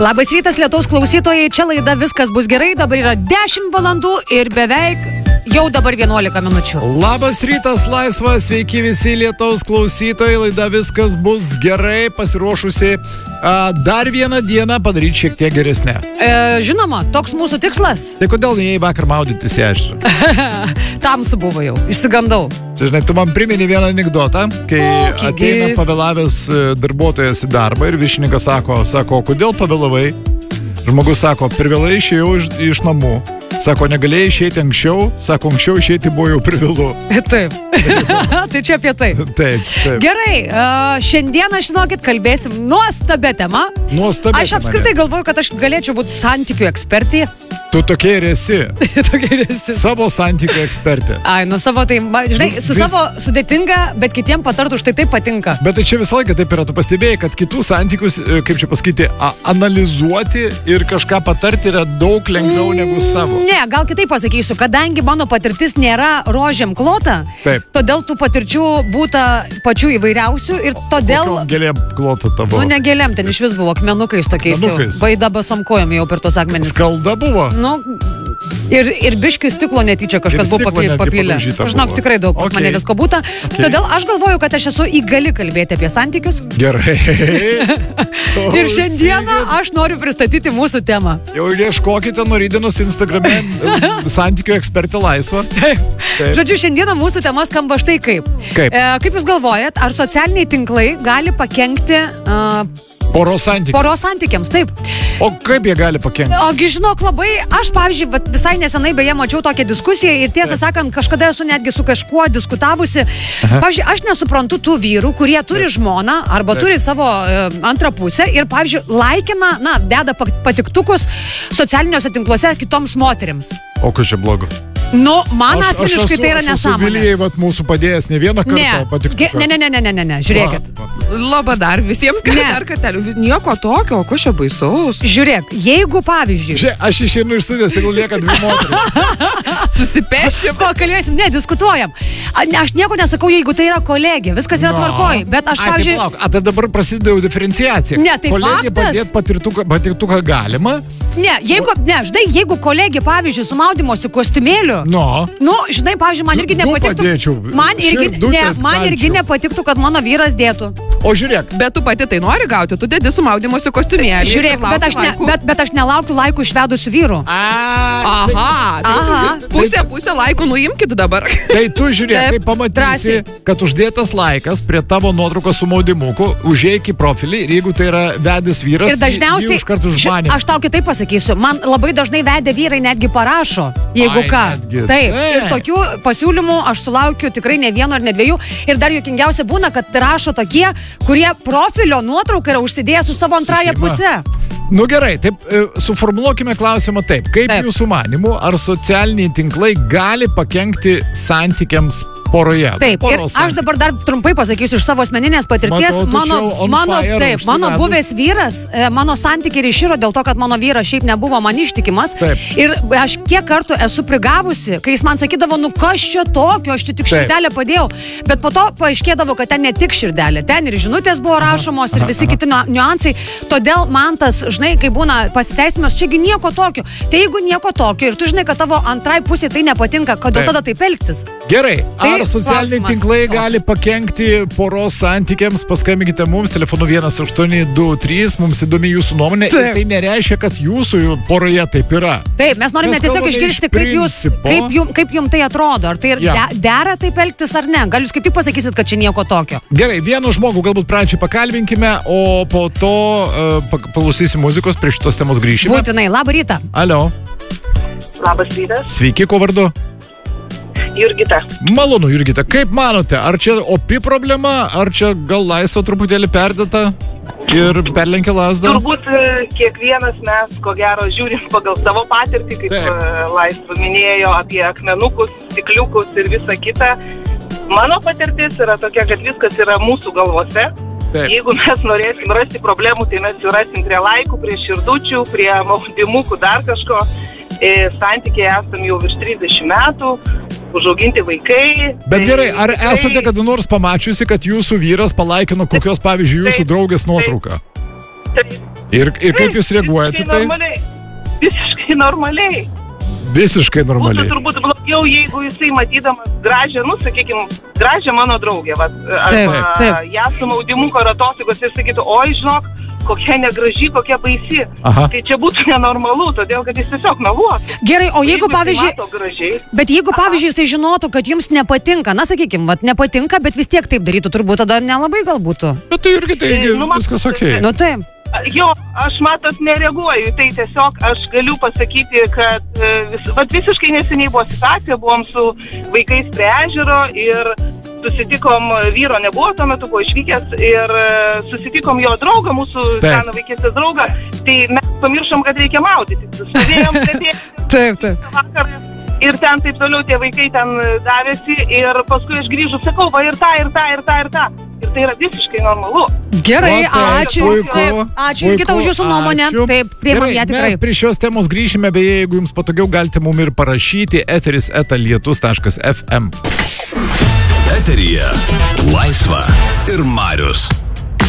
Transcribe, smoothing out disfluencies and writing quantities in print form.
Labas rytas, Lietuvos klausytojai, čia laida Viskas bus gerai, dabar yra 10 valandų ir beveik jau dabar 11 minučių. Labas rytas, laisva, sveiki visi Lietuvos klausytojai, laida Viskas bus gerai, pasiruošusi dar vieną dieną padaryti šiek tiek geresnę. Žinoma, toks mūsų tikslas. Tai kodėl neėjai vakar maudytis į ežerą? Tamsu buvo jau, išsigandau. Žinai, tu man primeni vieną anekdotą, kai ateina pavėlavęs darbuotojas į darbą ir viršininkas sako, kodėl pavėlavai? Žmogus sako, per vėlai išėjau iš namų. Sako, negalėjai išeiti anksčiau, sako, anksčiau išeiti buvo jau per vėlu. Taip. Tai čia apie tai. Taip. Gerai, šiandieną, žinokit, kalbėsim nuostabia tema. Aš apskritai galvoju, kad aš galėčiau būti santykių ekspertė. Tu tokia ir esi. Savo santykių ekspertė. Ai, nu savo tai, žinai, savo sudėtinga, bet kitiem patartų štai taip patinka. Bet tai čia visą laiką taip yra, tu pastebėjai, kad kitų santykius, kaip čia pasakyti, analizuoti ir kažką patarti yra daug lengviau negu savo. Ne, gal kitaip pasakysiu, kadangi mano patirtis nėra rožėm klota, todėl tų patirčių būta pačių įvairiausių ir todėl... Kokiom gėlėm klota tavo? Nu, ne gėlėm, ten iš vis buvo akmenukais tokiais jau. Baida basom kojom jau per tos akmenis. Skalda buvo? Nu, ir biškių stiklo netyčia kažkas buvo papylę. Žinok, tikrai daug pas mane visko būta. Todėl aš galvoju, kad aš esu įgali kalbėti apie santykius. Gerai. Ir šiandieną aš noriu pristatyti mūsų temą. Jau ieškokite nuo rytdienos Instagrame santykių ekspertė laisva. Taip. Žodžiu, šiandieną mūsų tema skamba štai kaip. Kaip jūs galvojat, ar socialiniai tinklai gali pakenkti... Poros santykiams, taip. O kaip jie gali pakenkti? Ogi žinok, labai, aš pavyzdžiui, visai nesenai beje mačiau tokią diskusiją ir tiesą sakant, kažkada esu netgi su kažkuo diskutavusi. Pavyzdžiui, aš nesuprantu tų vyrų, kurie turi žmoną arba turi savo antrą pusę ir, pavyzdžiui, laikina, deda patiktukus socialiniuose tinkluose kitoms moterims. O kas čia blogo? Nu, man asmeniškai tai yra nesąmonė. Aš esu Vilijai mūsų padėjęs ne vieną kartą patiktuką. Ne, žiūrėkit. Laba dar visiems, dar kartelių. Nieko tokio, o ko čia baisaus? Žiūrėk, jeigu pavyzdžiui... Aš išeinu iš studijos, jeigu lieka dvi moteris. Susipešim. Pakalbėsim, diskutuojam. Aš nieko nesakau, jeigu tai yra kolegė, viskas yra tvarkoj, bet aš, pavyzdžiui... Tai dabar prasideda jau diferenciacija. Ne, tai kolegė padėti patiktuką galima. Ne, jeigu kolegė, pavyzdžiui, su maudymosi kostiumėliu, žinai, pavyzdžiui, man irgi nepatiktų, man irgi nepatiktų, kad mano vyras dėtų. O žiūrėk. Bet tu pati tai nori gauti, tu dėdi su maudymosi kostiumėliu. Žiūrėk, bet aš nelauktų laikų iš vedusių vyrų. Pusę laikų nuimkit dabar. Tai tu žiūrėk, kai pamatysi, kad uždėtas laikas prie tavo nuotraukos su maudimuku, užeik į profilį ir jeigu tai yra vedęs vyras, ir dažniausiai, aš tau kitaip pasakysiu, man labai dažnai vedę vyrai netgi parašo, jeigu ką. Taip, ir tokių pasiūlymų aš sulaukiu tikrai ne vieno ar ne dviejų. Ir dar juokingiausia būna, kad rašo tokie, kurie profilio nuotrauką yra užsidėję su savo antrąją pusę. Nu gerai, taip, suformuluokime klausimą taip. Kaip jūsų manimu, ar socialiniai tinklai gali pakenkti santykiams poroje? Taip, ir aš dabar dar trumpai pasakysiu iš savo asmeninės patirties. Mano buvęs vyras, mano santykiai iširo dėl to, kad mano vyras šiaip nebuvo man ištikimas. Ir aš kiek kartų esu prigavusi, kai jis man sakydavo, nu kas čia tokio, aš tik širdelę padėjau. Bet po to paaiškėdavo, kad ten ne tik širdelė, ten ir žinutės buvo rašomos ir visi kiti niuansai. Todėl man tas, žinai, kai būna pasiteisimas, čiagi nieko tokio. Tai jeigu nieko tokio ir tu žinai, kad tavo antrai pusė tai nepatinka, kodėl tada taip elgtis? Gerai. Ar socialiniai tinklai gali pakenkti poros santykiams? Paskambinkite mums telefonu 1823, mums įdomi jūsų nuomonė. Ir tai nereiškia, kad jūsų poroje taip yra. Taip, mes norime tiesiog išgirsti, kaip jums tai atrodo. Ar tai dera taip elgtis ar ne? Gal jūs kaip tik pasakysit, kad čia nieko tokio? Gerai, vieną žmogų galbūt pradžiai pakalbinkime, o po to paklausysim muzikos, prie šitos temos grįšime. Būtinai, labą rytą. Alio. Labas rytas. Sveiki, ko vardu? Jurgita. Malonu, Jurgita. Kaip manote, ar čia opi problema, ar čia gal laisva truputėlį perdėta ir perlenkia lazdą? Turbūt kiekvienas mes, ko gero, žiūrim pagal savo patirtį, kaip Laisva minėjo apie akmenukus, stikliukus ir visą kitą. Mano patirtis yra tokia, kad viskas yra mūsų galvose. Jeigu mes norėsim rasti problemų, tai mes jų rasim prie laikų, prie širdučių, prie maudimukų, dar kažko. Santykiai esam jau virš 30 metų, užauginti vaikai. Bet gerai, ar esate kada nors pamačiusi, kad jūsų vyras palaikino kokios, pavyzdžiui, jūsų draugės nuotrauką? Taip. Ir kaip jūs reaguojate tai? Visiškai normaliai. Visiškai normaliai. Būtų turbūt blogiau, jeigu jisai matydamas gražią, sakykime, gražią mano draugę, arba ją su maudimuko ratotygos ir sakytų, oi, žinok, kokia negraži, kokia baisi. Aha. Tai čia būtų nenormalu, todėl, kad jis tiesiog meluotų. Gerai, o jeigu, pavyzdžiui, jisai žinotų, kad jums nepatinka, sakykime, nepatinka, bet vis tiek taip darytų, turbūt tada nelabai gal būtų. Bet tai irgi viskas okei. Nu taip. Jo, aš nereaguoju, tai tiesiog aš galiu pasakyti, kad visiškai neseniai buvo situacija, buvom su vaikais prie ežero ir susitikom, vyro nebuvo tuo metu, buvo išvykęs ir susitikom jo draugą, mūsų seną vaikystės draugą, tai mes pamiršom, kad reikia maudyti. Stovėjom taip. Vakarą ir ten taip toliau tie vaikai ten davėsi ir paskui aš grįžu, sakau, va ir tą. Ir tai yra visiškai normalu. Gerai, ačiū. Ačiū, Jurgita, už jūsų nuomonę. Taip, priimam ją tikrai. Mes prie šios temos grįšime, beje, jeigu jums patogiau, galite mum ir parašyti eteris@lietus.fm. Eteryje Laisva ir Marius.